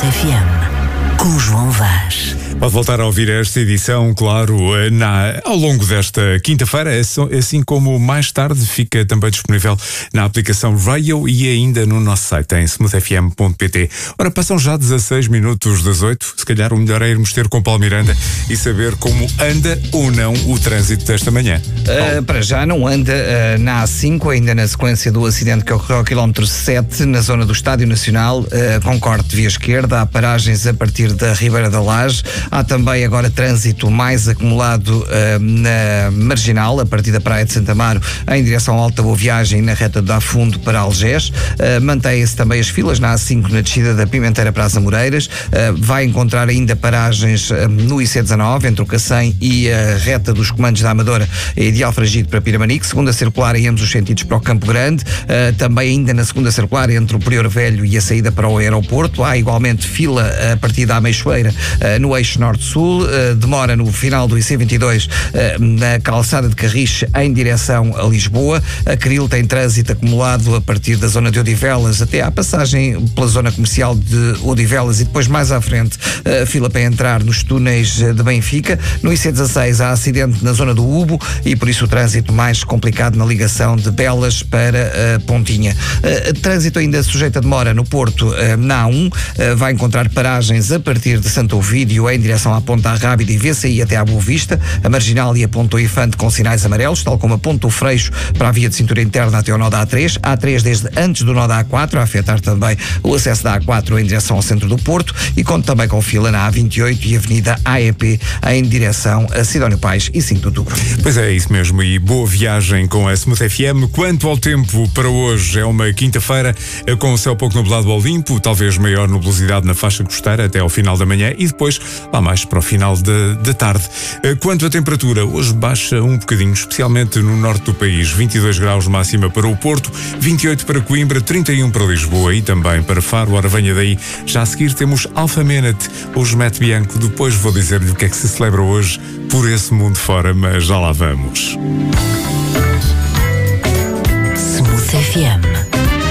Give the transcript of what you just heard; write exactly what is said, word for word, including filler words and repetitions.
F M, com João Vaz. Pode voltar a ouvir esta edição, claro, na, ao longo desta quinta-feira, assim como mais tarde fica também disponível na aplicação Radio e ainda no nosso site em smooth f m ponto p t. Ora, passam já dezasseis minutos das oito, se calhar o melhor é irmos ter com Paulo Miranda e saber como anda ou não o trânsito desta manhã. Uh, para já não anda uh, na A cinco, ainda na sequência do acidente que ocorreu ao quilómetro sete, na zona do Estádio Nacional, uh, com corte de via esquerda, há paragens a partir da Ribeira da Laje. Há também agora trânsito mais acumulado uh, na Marginal, a partir da Praia de Santa Amaro, em direção à Alta Boa Viagem, na reta de Afundo para Algés. Uh, Mantém-se também as filas na A cinco, na descida da Pimenteira para as Amoreiras. Uh, vai encontrar ainda paragens uh, no I C dezanove, entre o Cacém e a reta dos comandos da Amadora e de Alfragide para Piramanique. Segunda circular em ambos os sentidos para o Campo Grande. Uh, também ainda na segunda circular entre o Prior Velho e a saída para o aeroporto. Há igualmente fila a partir da Ameixoeira, uh, no eixo norte-sul. Uh, demora no final do I C vinte e dois, uh, na calçada de Carriche em direção a Lisboa. A Cril tem trânsito acumulado a partir da zona de Odivelas até à passagem pela zona comercial de Odivelas e depois mais à frente a uh, fila para entrar nos túneis de Benfica. No I C dezasseis há acidente na zona do Ubo e por isso o trânsito mais complicado na ligação de Belas para uh, Pontinha. Uh, trânsito ainda sujeito a demora no Porto, uh, na A um, uh, vai encontrar paragens a partir de Santo Ovídio em direção à Ponta Rábida e V C I até à Boa Vista, a Marginal e a Ponta Infante com sinais amarelos, tal como a Ponta Freixo para a via de cintura interna até ao nó da A três, A três desde antes do nó da A quatro, a afetar também o acesso da A quatro em direção ao centro do Porto, e conta também com fila na A vinte e oito e Avenida A E P em direção a Sidónio Pais e cinco de outubro. Pois é, isso mesmo, e boa viagem com a Smooth F M. Quanto ao tempo para hoje, é uma quinta-feira com o céu pouco nublado ao limpo, talvez maior nubosidade na faixa costeira até ao final da manhã e depois lá mais para o final de, de tarde. Quanto à temperatura, hoje baixa um bocadinho, especialmente no norte do país, vinte e dois graus máxima para o Porto, vinte e oito para Coimbra, trinta e um para Lisboa e também para Faro. Ora, venha daí. Já a seguir temos Alfa Menat, hoje Matt Bianco, depois vou dizer-lhe o que é que se celebra hoje por esse mundo fora, mas já lá vamos. Smooth F M.